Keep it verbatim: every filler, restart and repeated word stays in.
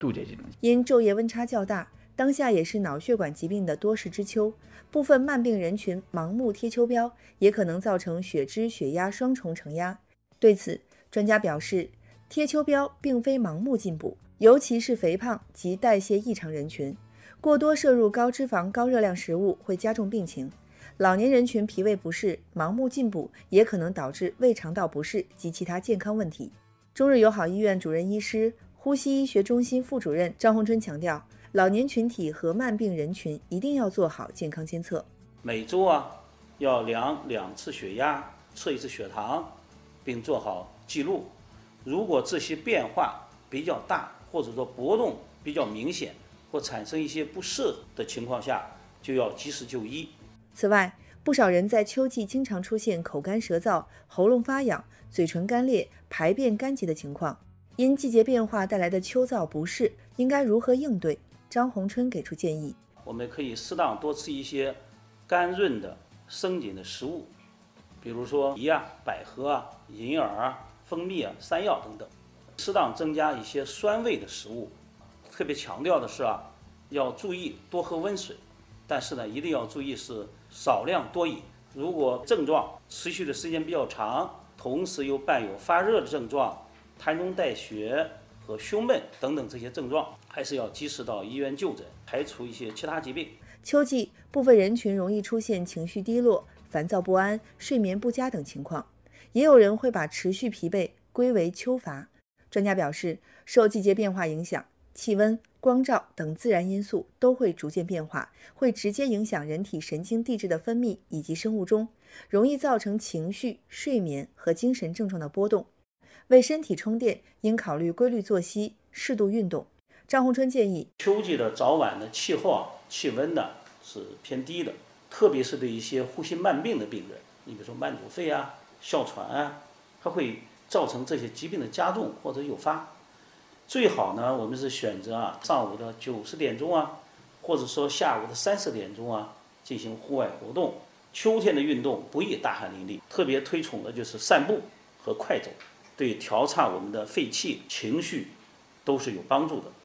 度这些东西。 因昼夜温差较大，当下也是脑血管疾病的多事之秋，部分慢病人群盲目贴秋膘，也可能造成血脂、血压双重承压。对此，专家表示，贴秋膘并非盲目进补，尤其是肥胖及代谢异常人群，过多摄入高脂肪、高热量食物会加重病情。老年人群脾胃不适，盲目进补也可能导致胃肠道不适及其他健康问题。中日友好医院主任医师、呼吸医学中心副主任张洪春强调，老年群体和慢病人群一定要做好健康监测， 每周啊要量两次血压，测一次血糖，并做好记录。如果这些变化比较大，或者说波动比较明显，或产生一些不适的情况下，就要及时就医。 此外，不少人在秋季经常出现口干舌燥、喉咙发痒、嘴唇干裂、排便干结的情况。因季节变化带来的秋燥不适，应该如何应对？张洪春给出建议： 我们可以适当多吃一些甘润的生津的食物，比如说梨啊、百合啊、银耳啊、蜂蜜啊、山药等等。适当增加一些酸味的食物。特别强调的是啊，要注意多喝温水，但是呢，一定要注意是少量多饮。如果症状持续的时间比较长，同时又伴有发热的症状、痰中带血和胸闷等等这些症状，还是要及时到医院就诊，排除一些其他疾病。 秋季部分人群容易出现情绪低落、烦躁不安、睡眠不佳等情况，也有人会把持续疲惫归为秋乏。专家表示，受季节变化影响，气温、光照等自然因素都会逐渐变化，会直接影响人体神经递质的分泌以及生物钟，容易造成情绪、睡眠和精神症状的波动。为身体充电，应考虑规律作息、适度运动。张洪春建议， 秋季的早晚的气候啊，气温呢是偏低的，特别是对一些呼吸慢病的病人，你比如说慢阻肺啊、哮喘啊，它会造成这些疾病的加重或者诱发。最好呢，我们是选择啊上午的九十点钟啊，或者说下午的三四点钟啊进行户外活动。秋天的运动不宜大汗淋漓，特别推崇的就是散步和快走，对调畅我们的肺气、情绪都是有帮助的。